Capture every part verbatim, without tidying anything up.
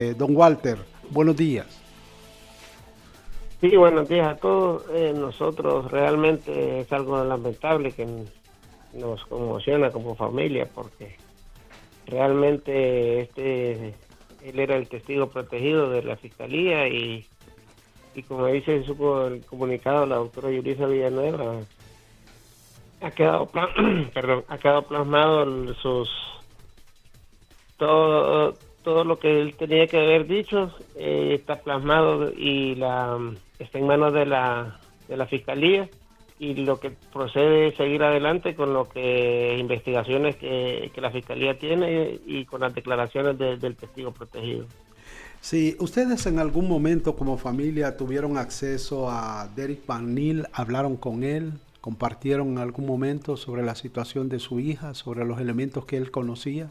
Eh, don Walter, buenos días. Sí, buenos días a todos. Eh, nosotros realmente es algo lamentable que n- nos conmociona como familia porque realmente este él era el testigo protegido de la fiscalía y, y como dice en su co- el comunicado la doctora Yulisa Villanueva ha quedado pla- perdón, ha quedado plasmado el- sus todo todo lo que él tenía que haber dicho, eh, está plasmado y la está en manos de la de la fiscalía, y lo que procede es seguir adelante con lo que investigaciones que, que la fiscalía tiene y con las declaraciones de- del testigo protegido. Si ustedes en algún momento como familia tuvieron acceso a Derek McNeil, hablaron con él, compartieron en algún momento sobre la situación de su hija, sobre los elementos que él conocía.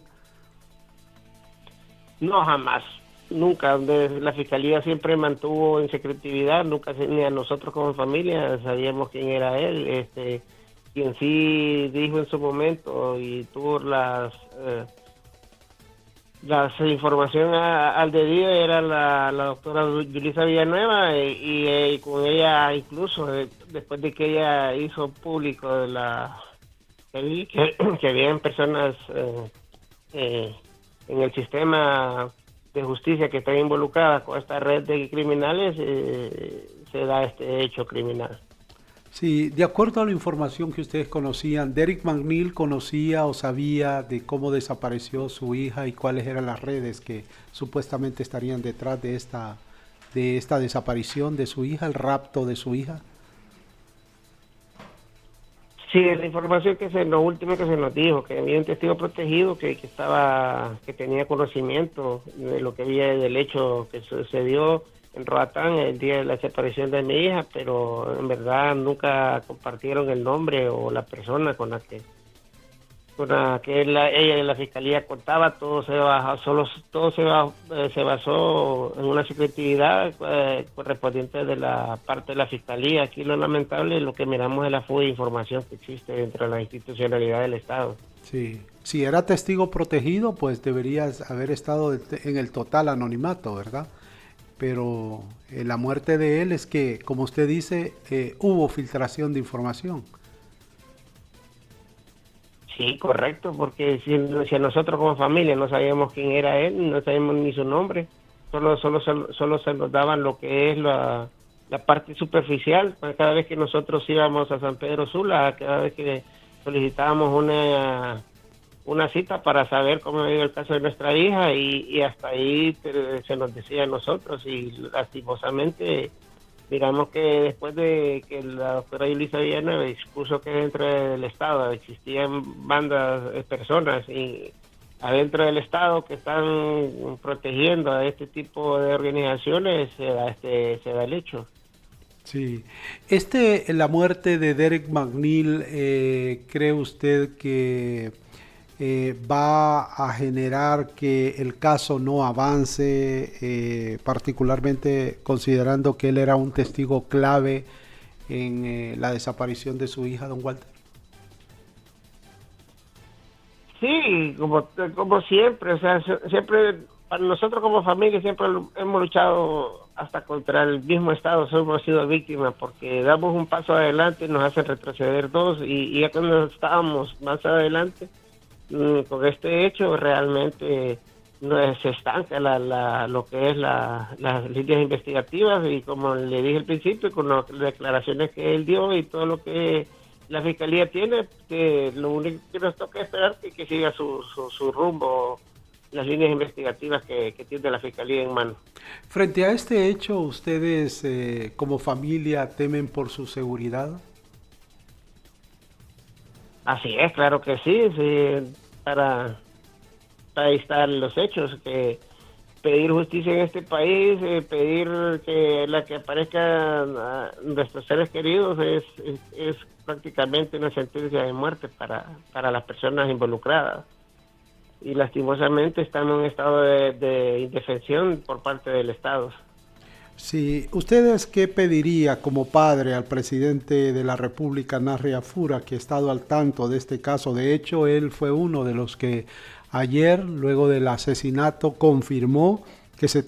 No, jamás, nunca. De- La fiscalía siempre mantuvo en secretividad, nunca se- ni a nosotros como familia sabíamos quién era él. Este, quien sí dijo en su momento y tuvo las eh, las información a- al dedillo era la, la doctora Yulisa Villanueva, y, y, eh, y con ella incluso eh, después de que ella hizo público de la que, que, que habían personas eh, eh, en el sistema de justicia que están involucradas con esta red de criminales, eh, se da este hecho criminal. Sí, de acuerdo a la información que ustedes conocían, Derek McNeil conocía o sabía de cómo desapareció su hija y cuáles eran las redes que supuestamente estarían detrás de esta, de esta desaparición de su hija, el rapto de su hija. Sí, la información que se, lo último que se nos dijo, que había un testigo protegido que, que estaba, que tenía conocimiento de lo que había del hecho que sucedió en Roatán el día de la desaparición de mi hija, pero en verdad nunca compartieron el nombre o la persona con la que con la que la- ella y la fiscalía contaba. Todo se basó, solo todo se, ba- eh, se basó en una secretividad eh, correspondiente de la parte de la fiscalía. Aquí lo lamentable, lo que miramos es la fuga de información que existe dentro de la institucionalidad del Estado. Sí, si era testigo protegido, pues deberías haber estado en el total anonimato, ¿verdad? Pero eh, la muerte de él es que, como usted dice, eh, hubo filtración de información. Sí, correcto, porque si, si a nosotros como familia no sabíamos quién era él, no sabíamos ni su nombre, solo solo solo, solo se nos daban lo que es la, la parte superficial. Pues cada vez que nosotros íbamos a San Pedro Sula, cada vez que solicitábamos una una cita para saber cómo iba el caso de nuestra hija, y, y hasta ahí eh, se nos decía a nosotros, y lastimosamente digamos que después de que la doctora Yulisa Villanueva expuso que dentro del Estado existían bandas de personas y adentro del Estado que están protegiendo a este tipo de organizaciones, se da, este, se da el hecho. Sí. Este, la muerte de Derek McNeil, eh, ¿cree usted que eh, va a generar que el caso no avance, eh, particularmente considerando que él era un testigo clave en eh, la desaparición de su hija, don Walter? Sí, como, como siempre, o sea, se- siempre, para nosotros como familia, siempre lu- hemos luchado hasta contra el mismo Estado, hemos sido víctimas, porque damos un paso adelante y nos hacen retroceder dos, y, y ya cuando estábamos más adelante, mm, con este hecho, realmente no es- se estanca la, la, lo que es la, las líneas investigativas, y como le dije al principio, con lo- las declaraciones que él dio y todo lo que la fiscalía tiene, que lo único que nos toca esperar es que siga su, su, su rumbo, las líneas investigativas que, que tiene la fiscalía en mano. Frente a este hecho, ¿ustedes eh, como familia temen por su seguridad? Así es, claro que sí, sí, para, para ahí están los hechos, que pedir justicia en este país, eh, pedir que la que aparezcan ah, nuestros seres queridos es, es, es prácticamente una sentencia de muerte para, para las personas involucradas. Y lastimosamente estamos en un estado de, de indefensión por parte del Estado. Sí, ¿ustedes qué pediría como padre al presidente de la República, Narri Afura, que ha estado al tanto de este caso? De hecho, él fue uno de los que ayer, luego del asesinato, confirmó que se